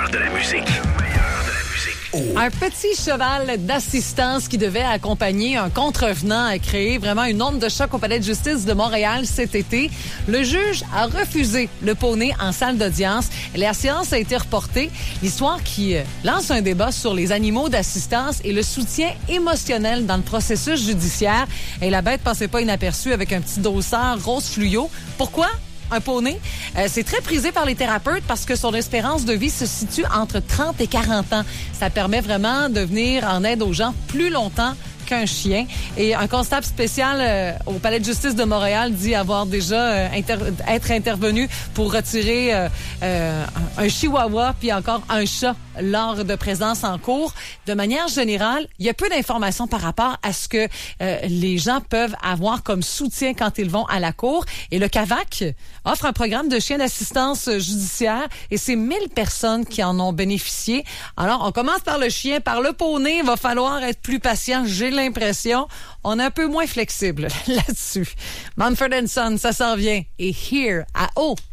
meilleur de la musique. Un petit cheval d'assistance qui devait accompagner un contrevenant a créé vraiment une onde de choc au palais de justice de Montréal cet été. Le juge a refusé le poney en salle d'audience. La séance a été reportée. L'histoire qui lance un débat sur les animaux d'assistance et le soutien émotionnel dans le processus judiciaire. Et la bête passait pas inaperçue avec un petit dossard rose fluo. Pourquoi? Un poney, c'est très prisé par les thérapeutes parce que son espérance de vie se situe entre 30 et 40 ans. Ça permet vraiment de venir en aide aux gens plus longtemps qu'un chien. Et un constable spécial au palais de justice de Montréal dit avoir déjà être intervenu pour retirer un chihuahua puis encore un chat lors de présence en cours. De manière générale, il y a peu d'informations par rapport à ce que les gens peuvent avoir comme soutien quand ils vont à la cour. Et le CAVAC offre un programme de chiens d'assistance judiciaire et c'est 1000 personnes qui en ont bénéficié. Alors, on commence par le chien, par le poney. Il va falloir être plus patient, j'ai l'impression. On est un peu moins flexible là-dessus. Mumford & Sons, ça s'en vient. Et Here à